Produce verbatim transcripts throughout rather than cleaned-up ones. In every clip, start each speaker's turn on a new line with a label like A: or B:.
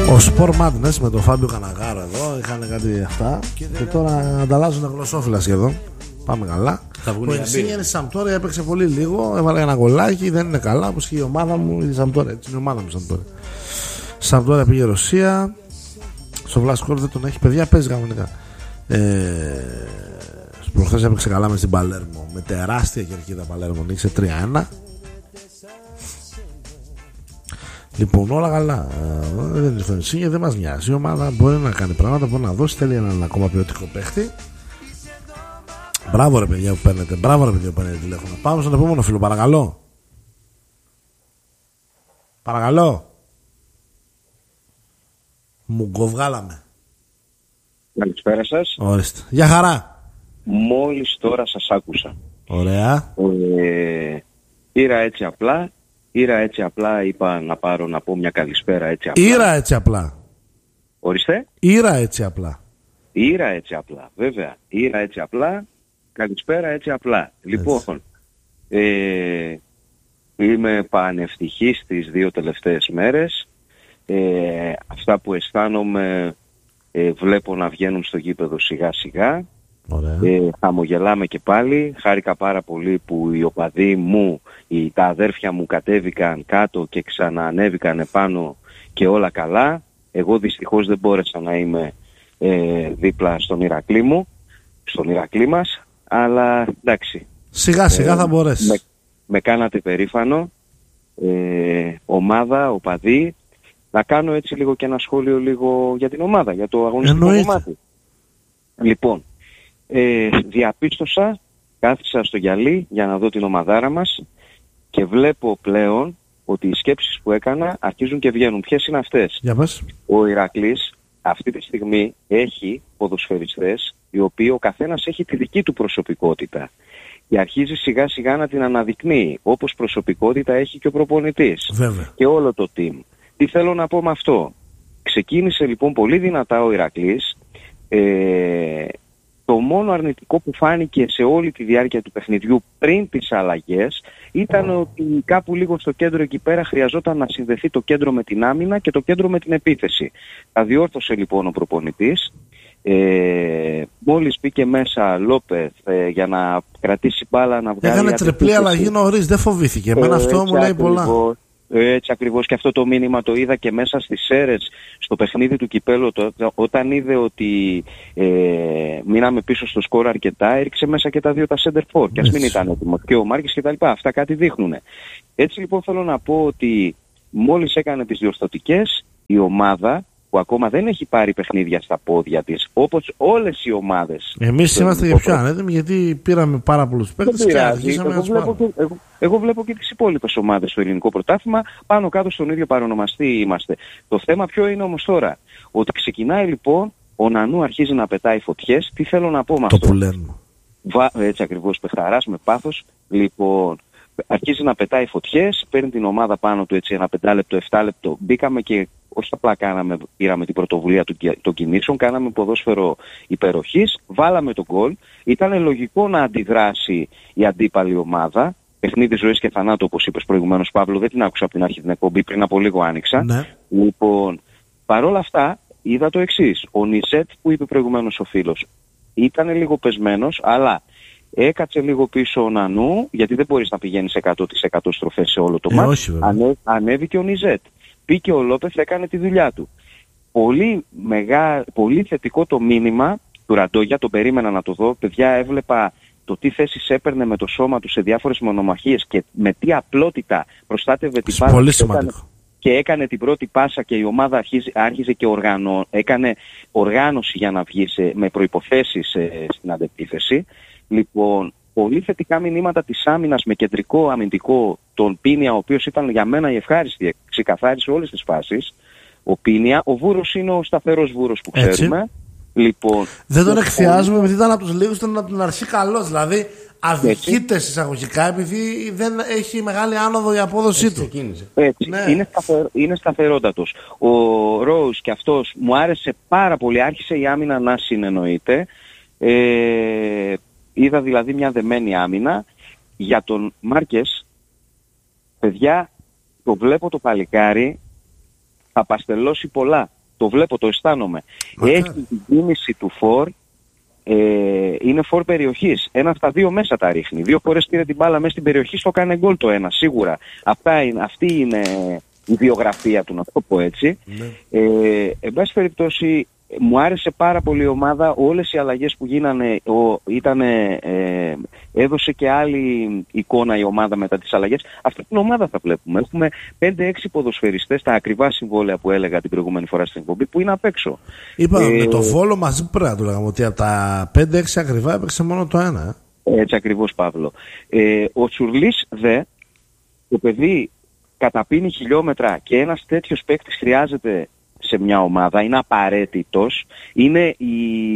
A: Ο Σπορ Madness με τον Φάμπιο Καναγάρο εδώ είχαν κάτι αυτά και τώρα ανταλλάζουν γλωσσόφυλλα σχεδόν. Πάμε καλά. Ο Ενσίνιεν στη Σαμπτόρια έπαιξε πολύ λίγο, έβαλε ένα γκολάκι, δεν είναι καλά. Όπως και η ομάδα μου, η Σαμπτόρια. Έτσι είναι η ομάδα μου η Σαμπτόρια. Σαμπτόρια πήγε Ρωσία. Στο Βλάσκορ δεν τον έχει, παιδιά, παίζει κανονικά. Ε, προχθές έπαιξε καλά με στην Παλέρμο. Με τεράστια κερκίδα Παλέρμο, νίκησε τρία ένα. Λοιπόν, όλα καλά. Δεν είναι στο Ενσίνιεν, δεν μας νοιάζει. Η ομάδα μπορεί να κάνει πράγματα, μπορεί να δώσει. Θέλει έναν ακόμα ποιοτικό παίχτη. Μπράβο ρε παιδιά που παίρνετε, μπράβο ρε παιδιά που παίρνετε τηλέφωνο. Πάμε στον επόμενο φίλο, παρακαλώ. Παρακαλώ. Μου κοβγάλαμε.
B: Καλησπέρα σας.
A: Ορίστε. Γεια χαρά.
B: Μόλις τώρα σας άκουσα.
A: Ωραία.
B: Ε, ήρα έτσι απλά. Ήρα έτσι απλά, είπα να πάρω να πω μια καλησπέρα έτσι απλά.
A: Ήρα έτσι απλά.
B: Ορίστε.
A: Ήρα έτσι απλά.
B: Ήρα έτσι απλά, βέβαια. Ήρα έτσι απλά. Καλησπέρα έτσι απλά. Έτσι. Λοιπόν, ε, είμαι πανευτυχής τις δύο τελευταίες μέρες. Ε, αυτά που αισθάνομαι ε, βλέπω να βγαίνουν στο γήπεδο σιγά σιγά. Ε, χαμογελάμε και πάλι. Χάρηκα πάρα πολύ που οι οπαδοί μου, οι, τα αδέρφια μου κατέβηκαν κάτω και ξαναανέβηκαν επάνω και όλα καλά. Εγώ δυστυχώς δεν μπόρεσα να είμαι ε, δίπλα στον Ηρακλή μου, στον Ηρακλή μας, αλλά εντάξει.
A: Σιγά σιγά ε, θα μπορέσει.
B: Με, με κάνατε περήφανο. Ε, ομάδα, οπαδοί. Να κάνω έτσι λίγο και ένα σχόλιο λίγο για την ομάδα, για το αγωνιστικό κομμάτι. Λοιπόν, ε, διαπίστωσα, κάθισα στο γυαλί για να δω την ομαδάρα μας και βλέπω πλέον ότι οι σκέψεις που έκανα αρχίζουν και βγαίνουν. Ποιες είναι αυτές?
A: Για πες.
B: Ο Ηρακλής αυτή τη στιγμή έχει ποδοσφαιριστές οι οποίοι ο καθένας έχει τη δική του προσωπικότητα και αρχίζει σιγά σιγά να την αναδεικνύει, όπως προσωπικότητα έχει και ο προπονητής.
A: Βέβαια.
B: Και όλο το team. Τι θέλω να πω με αυτό? Ξεκίνησε λοιπόν πολύ δυνατά ο Ηρακλής. Ε, το μόνο αρνητικό που φάνηκε σε όλη τη διάρκεια του παιχνιδιού πριν τις αλλαγές ήταν ότι κάπου λίγο στο κέντρο εκεί πέρα χρειαζόταν να συνδεθεί το κέντρο με την άμυνα και το κέντρο με την επίθεση. Τα διόρθωσε λοιπόν ο προπονητής. Ε, μόλις μπήκε μέσα Λόπεθ ε, για να κρατήσει μπάλα, να βγάλει...
A: Έκανε τριπλή αλλαγή νωρίς, δεν φοβήθηκε. Εμένα ε, αυτό μου λέει πολλά.
B: Έτσι ακριβώς, και αυτό το μήνυμα το είδα και μέσα στις ΣΕΡΕΣ στο παιχνίδι του κυπέλου. Το, όταν είδε ότι ε, μείναμε πίσω στο σκορ αρκετά, έριξε μέσα και τα δύο τα center for και ας μην ήταν έτοιμο και ο Μάρκης και τα λοιπά. Αυτά κάτι δείχνουν. Έτσι λοιπόν θέλω να πω ότι μόλις έκανε τις διορθωτικές, η ομάδα που ακόμα δεν έχει πάρει παιχνίδια στα πόδια της, όπως όλες οι ομάδες.
A: Εμείς είμαστε και πιο ανέτοιμοι γιατί πήραμε πάρα πολλούς παίκτες και αρχίσαμε να τους πάρουμε.
B: Εγώ, εγώ βλέπω και τις υπόλοιπες ομάδες στο ελληνικό πρωτάθλημα, πάνω κάτω στον ίδιο παρονομαστή είμαστε. Το θέμα ποιο είναι όμως τώρα? Ότι ξεκινάει λοιπόν, ο Νανού αρχίζει να πετάει φωτιές. Τι θέλω να πω με αυτό?
A: Το που λένε.
B: Βα, έτσι ακριβώς, παιχταράς με πάθος. Λοιπόν, αρχίζει να πετάει φωτιές, παίρνει την ομάδα πάνω του έτσι ένα πεντάλεπτο, εφτάλεπτο. Μπήκαμε και όχι απλά κάναμε, πήραμε την πρωτοβουλία των κινήσεων, κάναμε ποδόσφαιρο υπεροχής, βάλαμε τον γκολ. Ήταν λογικό να αντιδράσει η αντίπαλη ομάδα. Παιχνίδι ζωής και θανάτου, όπως είπες προηγουμένως, Παύλο, δεν την άκουσα από την αρχή την εκπομπή, πριν από λίγο άνοιξα.
A: Ναι.
B: Λοιπόν, παρόλα αυτά είδα το εξής. Ο Νιζέτ που είπε προηγουμένως ο φίλος ήταν λίγο πεσμένος, αλλά έκατσε λίγο πίσω ο Νανού, γιατί δεν μπορείς να πηγαίνεις εκατό τοις εκατό στροφές σε όλο το
A: ε,
B: μάτς. Ανέ, ανέβηκε ο Νιζέτ. Πήκε ο Λόπεθ, έκανε τη δουλειά του. Πολύ, μεγά, πολύ θετικό το μήνυμα του Ραντόγια, το περίμενα να το δω. Παιδιά, έβλεπα το τι θέσεις έπαιρνε με το σώμα του σε διάφορες μονομαχίες και με τι απλότητα προστάτευε την πάσα.
A: Πολύ σημαντικό.
B: Έκανε, και έκανε την πρώτη πάσα και η ομάδα αρχίζει, άρχιζε και οργανώ, έκανε οργάνωση για να βγει σε, με προϋποθέσεις ε, στην αντεπίθεση. Λοιπόν, πολύ θετικά μηνύματα της άμυνας με κεντρικό αμυντικό τον Πίνια, ο οποίος ήταν για μένα η ευχάριστη, ξεκαθάρισε όλες τις φάσεις. Ο Πίνια, ο Βούρος είναι ο σταθερός Βούρος που ξέρουμε. Λοιπόν,
A: δεν τον εκθιάζουμε επειδή ήταν από τους λίγους από την αρχή καλός. Δηλαδή αδικείται εισαγωγικά επειδή δεν έχει μεγάλη άνοδο η απόδοσή έτσι του.
B: Έτσι, ναι. είναι, σταθερ, είναι σταθερότατος. Ο Ρόους και αυτός μου άρεσε πάρα πολύ. Άρχισε η άμυνα να συνεννοείται. Ε, είδα δηλαδή μια δεμένη άμυνα. Για τον Μάρκες, παιδιά, το βλέπω το παλικάρι θα παστελώσει πολλά. το βλέπω, το αισθάνομαι.
A: Μακάρι.
B: Έχει την κίνηση του φορ, ε, είναι φορ περιοχής. Ένα στα δύο μέσα τα ρίχνει. Δύο φορές πήρε την μπάλα μέσα στην περιοχή, στο κάνει γκολ το ένα, σίγουρα. Αυτά είναι, αυτή είναι η βιογραφία του, να το πω έτσι. Ναι. Ε, εν πάση περιπτώσει, μου άρεσε πάρα πολύ η ομάδα, όλες οι αλλαγές που γίνανε, ο, ήτανε, ε, έδωσε και άλλη εικόνα η ομάδα μετά τις αλλαγές. Αυτή την ομάδα θα βλέπουμε. Έχουμε πέντε έξι ποδοσφαιριστές, τα ακριβά συμβόλαια που έλεγα την προηγούμενη φορά στην εκπομπή, που είναι απ' έξω.
A: Είπα
B: ε,
A: με το Βόλο μαζί πρέπει να το λέγαμε, ότι από τα πέντε έξι ακριβά έπαιξε μόνο το ένα.
B: Ε. Έτσι ακριβώς, Παύλο. Ε, ο Τσουρλής δε, το παιδί καταπίνει χιλιόμετρα και ένας τέτοιος παίκτης χρειάζεται σε μια ομάδα, είναι απαραίτητος, είναι η,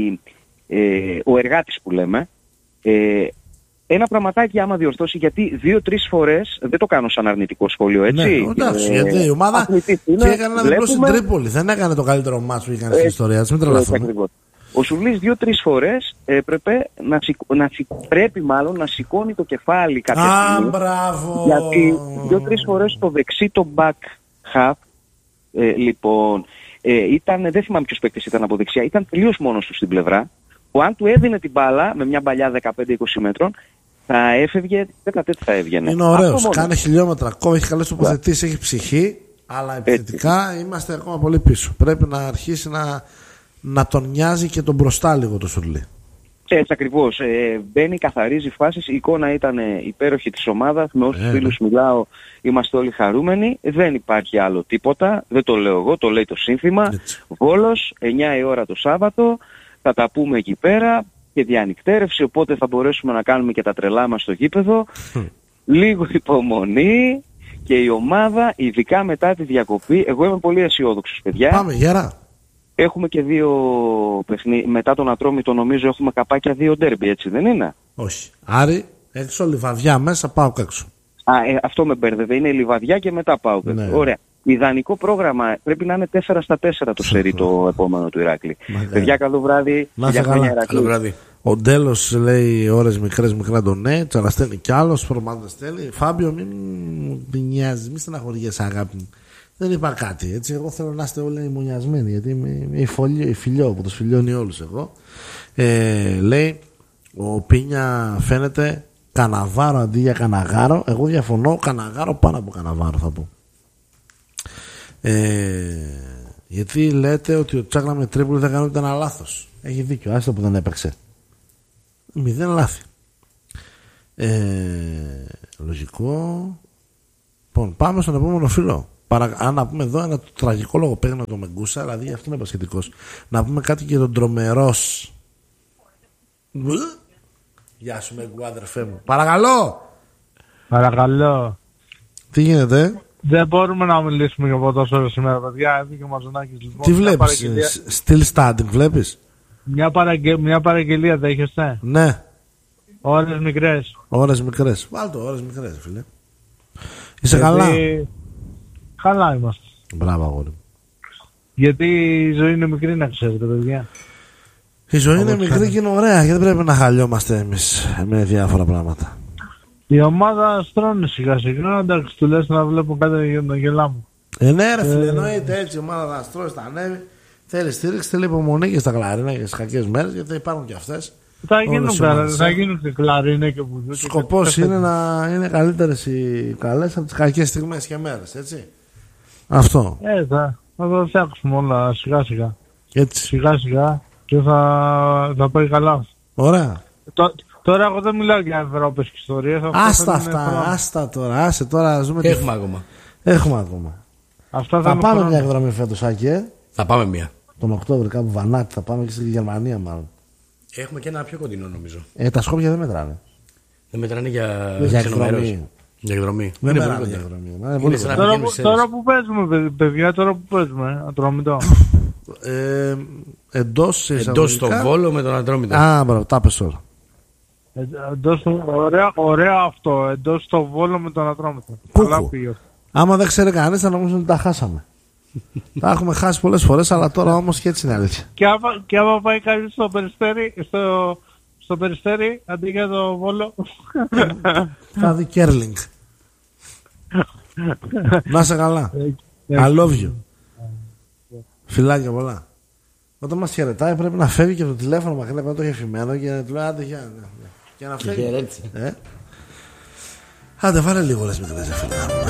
B: ε, ο εργάτης που λέμε. Ε, ένα πραγματάκι άμα διορθώσει, γιατί δύο-τρεις φορές, δεν το κάνω σαν αρνητικό σχόλιο, έτσι.
A: Ναι, εντάξει, ε, γιατί η ομάδα και έκανε ένα διπλό στην Τρίπολη, δεν έκανε το καλύτερο μάτς που έκανε στην ιστορία της, μην τρελαθούμε.
B: Ο Σουλής δύο-τρεις φορές έπρεπε να, σηκ... να σηκ... πρέπει μάλλον να σηκώνει το κεφάλι κάποια
A: Α,
B: στιγμή.
A: μπράβο.
B: Γιατί δύο-τρεις φορές το δεξί το back half, ε, λοιπόν, ε, ήταν, δεν θυμάμαι ποιος παίκτης ήταν από δεξιά, ήταν τελείως μόνος του στην πλευρά, που αν του έδινε την μπάλα με μια παλιά δεκαπέντε είκοσι μέτρων, θα έφευγε, δεν τέτοια θα έβγαινε.
A: Είναι ωραίος, κάνει χιλιόμετρα ακόμα, έχει καλές τοποθετήσεις, έχει ψυχή, αλλά επιθετικά έτσι. Είμαστε ακόμα πολύ πίσω. Πρέπει να αρχίσει να, να τον νοιάζει και τον μπροστά λίγο το Σουρλί. Έτσι
B: ακριβώς. Ε, μπαίνει, καθαρίζει φάσεις. Η εικόνα ήταν υπέροχη της ομάδας. Με όσους ε, φίλους μιλάω, είμαστε όλοι χαρούμενοι. Δεν υπάρχει άλλο τίποτα. Δεν το λέω εγώ, το λέει το σύνθημα. Έτσι. Βόλος, εννιά η ώρα το Σάββατο. Θα τα πούμε εκεί πέρα και διανυκτέρευση. Οπότε θα μπορέσουμε να κάνουμε και τα τρελά μας στο γήπεδο. Λίγο υπομονή και η ομάδα, ειδικά μετά τη διακοπή. Εγώ είμαι πολύ αισιόδοξος, παιδιά.
A: Πάμε, γερά.
B: Έχουμε και δύο παιχνίδια. Μετά τον Ατρόμητο νομίζω έχουμε καπάκια δύο ντέρμπι, έτσι δεν είναι?
A: Όχι. Άρη, έξω, Λιβαδιά μέσα, πάω έξω.
B: Α, ε, αυτό με μπέρδευε. Είναι Λιβαδιά και μετά πάω έξω. Ναι. Ωραία. Ιδανικό πρόγραμμα. Πρέπει να είναι τέσσερα στα τέσσερα το σερί το επόμενο του Ηράκλη. Παιδιά, καλό βράδυ.
A: Να σε καλά. Καλό βράδυ. Ο Ντέλος λέει ώρες μικρές μικρά τον ναι. Τσαραστέλνει κι άλλος. Προμάδες στέλνει. Φάμπιο, μην μην νοιάζει, μην στεναχωριέσαι, αγάπη μου. Δεν είπα κάτι, έτσι. Εγώ θέλω να είστε όλοι μονιασμένοι, γιατί είμαι η φιλιό που τους φιλιώνει όλους εγώ. Ε, λέει, ο Πίνια φαίνεται καναβάρο αντί για καναγάρο. Εγώ διαφωνώ, καναγάρο πάνω από καναβάρο θα πω. Ε, γιατί λέτε ότι ο Τσάκλα με Τρίπολη δεν κάνει ούτε ένα λάθος. Έχει δίκιο, άστο που δεν έπαιξε. Μηδέν λάθη. Ε, λογικό. Λοιπόν, πάμε στον επόμενο φίλο. Παρα... Αν να πούμε εδώ ένα τραγικό λογοπαίγνιο το Μεγκούσα, δηλαδή αυτό είναι πασχετικός. Να πούμε κάτι για τον Τρομερός. Γεια σου Μεγκού, αδερφέ μου. Παρακαλώ.
C: Παρακαλώ.
A: Τι γίνεται?
C: Δεν μπορούμε να μιλήσουμε για ποδόσφαιρο σήμερα, παιδιά. Έφυγε ο Μαζονάκης λοιπόν.
A: Τι βλέπεις, still standing βλέπεις?
C: Μια, παραγγε... Μια παραγγελία δέχεστε?
A: Ναι.
C: Ώρες μικρές.
A: Ώρες μικρές. Βάλτε ώρες μικρές, φίλε. Είσαι
C: Γιατί...
A: καλά?
C: Καλά είμαστε.
A: Μπράβο, αγόρι.
C: Γιατί η ζωή είναι μικρή, να ξέρετε, παιδιά.
A: Η ζωή είναι μικρή και είναι ωραία, γιατί πρέπει να χαλιόμαστε εμείς με διάφορα πράγματα.
C: Η ομάδα στρώνει σιγά σιγά, εντάξει, τουλάχιστον να βλέπω κάτι για τον γελά μου.
A: Ε, ναι, ρε φίλε, εννοείται έτσι. Η ομάδα θα στρώσει, θα ανέβει. Θέλει στήριξη, θέλει υπομονή και στα κλαρίνα και στις κακές μέρες, γιατί υπάρχουν και αυτές.
C: Θα γίνουν, θα γίνουν και κλαρίνα και βουζού.
A: Σκοπός είναι να είναι καλύτερες οι καλές από τις κακές στιγμές και μέρες, έτσι. Αυτό.
C: Ε, θα, θα τα φτιάξουμε όλα σιγά σιγά.
A: Έτσι.
C: Σιγά σιγά και θα, θα πάει καλά.
A: Ωραία.
C: Το, τώρα εγώ δεν μιλάω για Ευρώπες και ιστορίες.
A: Άστα αυτά, άστα τώρα, άσε τώρα ζούμε.
D: Έχουμε ακόμα.
A: Έχουμε ακόμα.
C: Αυτά
A: θα, θα πάμε μια εκδρομή φέτος, Άκη, ε?
D: Θα πάμε μια.
A: Τον Οκτώβριο κάπου Βανάτι, θα πάμε και στη Γερμανία μάλλον.
D: Έχουμε και ένα πιο κοντινό νομίζω.
A: Ε, τα Σκόπια δεν μετράνε.
D: Δεν μετράνε για,
A: για εκδρομή.
D: Για εκδρομή.
A: Δεν είναι μετράνε για εκδρομή. Είναι
C: είναι είναι τώρα, που, τώρα που παίζουμε, παιδιά, τώρα που παίζουμε, Ατρόμητο.
A: ε, εντός
D: εντός στο Βόλο με τον Ατρόμητο.
A: Α, μπράβο, τα πες όλα.
C: Εντός, ωραία, ωραία αυτό, εντός στο Βόλο με τον Ατρόμητο.
A: Κούκου. Άμα δεν ξέρει κανείς θα νομίζουν ότι τα χάσαμε. Τα έχουμε χάσει πολλές φορές, αλλά τώρα όμως και έτσι είναι αλήθεια.
C: Και άμα, και άμα πάει κάποιος στο Περιστέρι, στο, στο Περιστέρι, αντί για το Βόλο.
A: Θα δει Κέρλινγκ. Να σε καλά. I love you. Φιλάκια πολλά. Όταν μας χαιρετάει πρέπει να φεύγει και από το τηλέφωνο μακριά, να το έχει αφημένο και να του λέει άντε γεια. Και να φεύγει. Ε? Άντε βάλε λίγο λες μικρές φίλε.